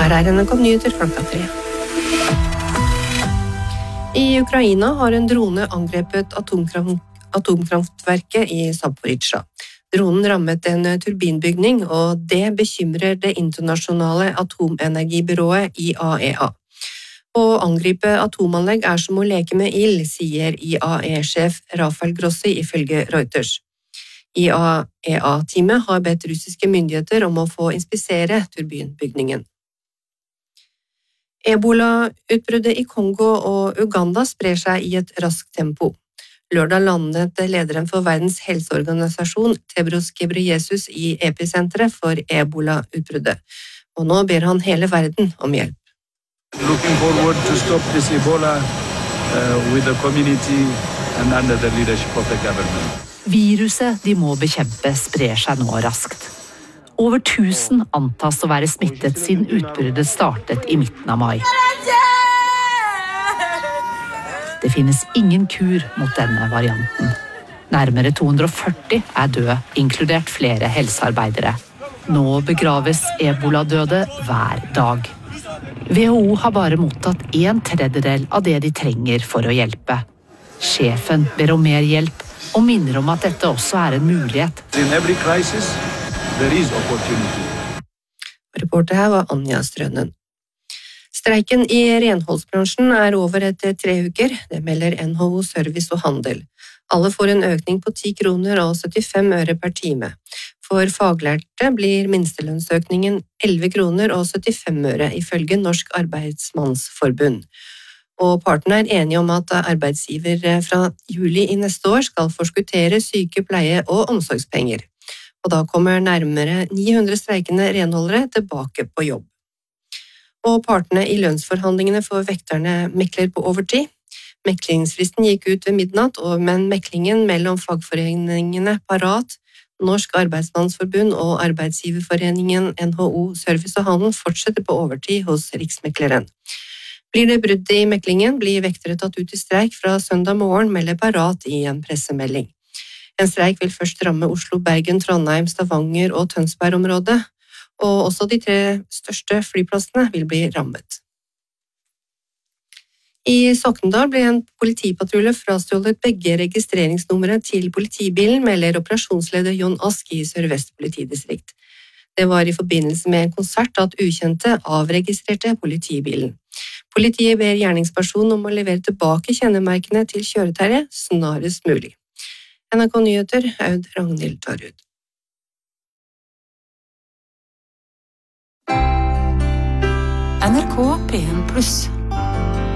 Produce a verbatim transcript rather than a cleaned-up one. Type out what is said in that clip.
Her er N R K Nyheter klokka tre. I Ukraina har en drone angrepet atomkraft, atomkraftverket i Zaporizjzja. Dronen rammet en turbinbygning, og det bekymrer det internasjonale atomenergibyrået I A E A. Å angripe atomanlegg er som å leke med ild, sier I A E A-sjef Rafael Grossi ifølge Reuters. I A E A-teamet har bedt russiske myndigheter om å få inspisere turbinbygningen. Ebola-utbruddet I Kongo og Uganda sprer seg I et raskt tempo. Lørdag landet lederen for Verdens helseorganisasjon, Tedros Ghebreyesus, I episenteret for Ebola-utbruddet. Og nå ber han hele verden om hjelp. Looking forward to stop this Ebola uh, with the community and under the leadership of the government. Viruset de må bekjempe sprer seg nå raskt. Over tusen antas å være smittet siden utbruddet startet I midten av mai. Det finnes ingen kur mot denne varianten. Nærmere to hundre og førti er døde, inkludert flere helsearbeidere. Nå begraves ebola-døde hver dag. W H O har bare mottatt en tredjedel av det de trenger for å hjelpe. Sjefen ber om mer hjelp og minner om at dette også er en mulighet. In every crisis, there is opportunity. Reporter her var Anja Strønnen. Streiken I renholdsbransjen er over etter tre uker, det melder N H O Service og Handel. Alle får en økning på ti kroner og syttifem øre per time. For faglærte blir minstelønnsøkningen elleve kroner og syttifem øre ifølge Norsk Arbeidsmannsforbund. Og partene er enige om at arbeidsgiver fra juli I neste år skal forskuttere syke, pleie og omsorgspenger. Og da kommer nærmere ni hundre streikende renholdere tilbake på jobb. Og partene I lønnsforhandlingene for vekterne mekler på overtid. Meklingsfristen gikk ut ved midnatt, men meklingen mellom fagforeningene Parat, Norsk Arbeidsmannsforbund og Arbeidsgiverforeningen N H O Service og Handel fortsetter på overtid hos Riksmekleren. Blir det brudd I meklingen, blir vektere tatt ut I streik fra søndag morgen, melder Parat I en pressemelding. En streik vil først ramme Oslo, Bergen, Trondheim, Stavanger og Tønsberg-området, og også de tre største flyplassene vil bli rammet. I Sokndal ble en politipatrulje frastjålet begge registreringsnumre til politibilen, melder operasjonsleder Jon Ask I Sør-Vest politidistrikt. Det var I forbindelse med en konsert at ukjente avregistrerte politibilen. Politiet ber gjerningspersonen om å levere tilbake kjennemerkene til kjøretøyet snarest mulig. N R K Nyheter, Aud Ragnhild Tarud. N R K P en pluss.